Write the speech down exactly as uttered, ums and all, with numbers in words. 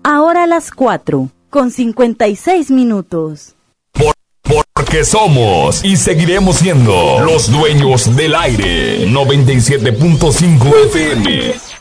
Ahora las cuatro, con cincuenta y seis minutos. Por, porque somos y seguiremos siendo los dueños del aire. noventa y siete punto cinco F M.